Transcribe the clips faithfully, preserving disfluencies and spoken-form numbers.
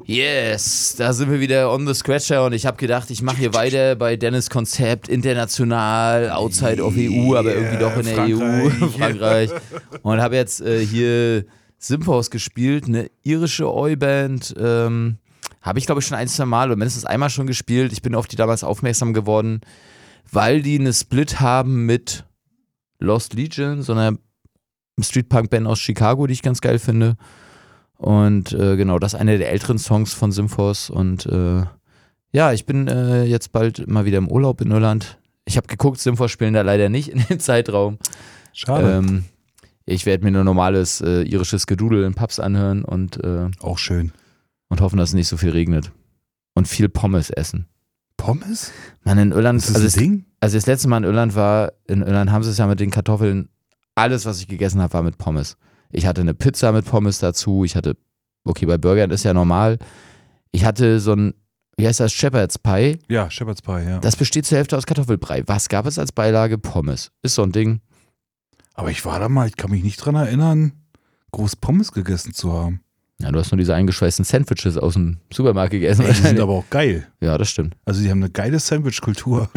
Yes, da sind wir wieder on the Scratcher und ich habe gedacht, ich mache hier weiter bei Dennis Konzept, international, outside of E U, aber irgendwie doch in der Frankreich. E U, Frankreich. Und habe jetzt äh, hier Symphos gespielt, eine irische Oi-Band. Ähm, habe ich glaube ich schon ein, zwei Mal oder mindestens einmal schon gespielt. Ich bin auf die damals aufmerksam geworden, weil die eine Split haben mit Lost Legion, so einer Streetpunk-Band aus Chicago, die ich ganz geil finde. Und äh, genau, das ist einer der älteren Songs von Symphos. Und äh, ja, ich bin äh, jetzt bald mal wieder im Urlaub in Irland. Ich habe geguckt, Symphos spielen da leider nicht in dem Zeitraum. Schade. Ähm, ich werde mir nur normales äh, irisches Gedudel in Pubs anhören und, äh, Auch schön. und hoffen, dass es nicht so viel regnet. Und viel Pommes essen. Pommes? Man, in Irland, Ist das also, ein es, Ding? also das letzte Mal in Irland war, in Irland haben sie es ja mit den Kartoffeln, alles, was ich gegessen habe, war mit Pommes. Ich hatte eine Pizza mit Pommes dazu, ich hatte, okay, bei Burgern ist ja normal, ich hatte so ein, wie heißt das, Shepherd's Pie. Ja, Shepherd's Pie, ja. Das besteht zur Hälfte aus Kartoffelbrei. Was gab es als Beilage? Pommes. Ist so ein Ding. Aber ich war da mal, ich kann mich nicht dran erinnern, groß Pommes gegessen zu haben. Ja, du hast nur diese eingeschweißten Sandwiches aus dem Supermarkt gegessen. Ey, die sind aber auch geil. Ja, das stimmt. Also die haben eine geile Sandwich-Kultur.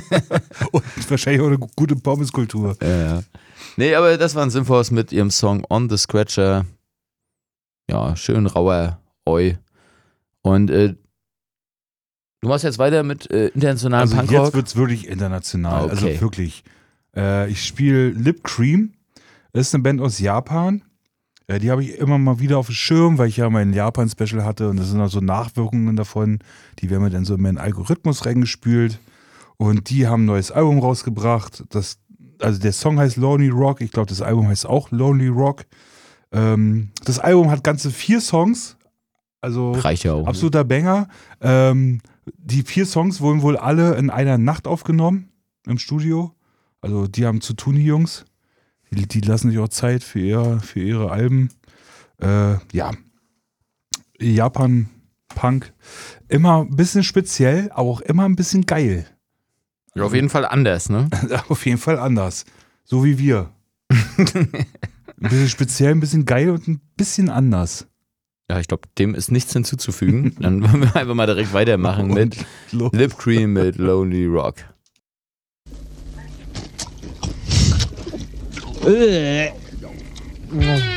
Und wahrscheinlich auch eine gute Pommes-Kultur. Ja, ja. Nee, aber das waren Symphos mit ihrem Song On the Scratcher. Ja, schön rauer Oi. Und äh, du machst jetzt weiter mit äh, internationalen Also Punkrock? jetzt wird es wirklich international. Okay. Also wirklich. Äh, ich spiele Lip Cream. Das ist eine Band aus Japan. Äh, die habe ich immer mal wieder auf dem Schirm, weil ich ja mein Japan-Special hatte. Und das sind auch so Nachwirkungen davon. Die werden mir dann so in meinen Algorithmus reingespült. Und die haben ein neues Album rausgebracht. Das, also der Song heißt Lonely Rock. Ich glaube, das Album heißt auch Lonely Rock. Ähm, das Album hat ganze vier Songs. Also Reicht ja auch. absoluter Banger. Ähm, die vier Songs wurden wohl alle in einer Nacht aufgenommen im Studio. Also die haben zu tun, die Jungs. Die, die lassen sich auch Zeit für, ihr, für ihre Alben. Äh, ja. Japan-Punk. Immer ein bisschen speziell, aber auch immer ein bisschen geil. Ja, auf jeden Fall anders, ne? Auf jeden Fall anders. So wie wir. Ein bisschen speziell, ein bisschen geil und ein bisschen anders. Ja, ich glaube, dem ist nichts hinzuzufügen. Dann wollen wir einfach mal direkt weitermachen mit los. Lip Cream mit Lonely Rock. Ugh.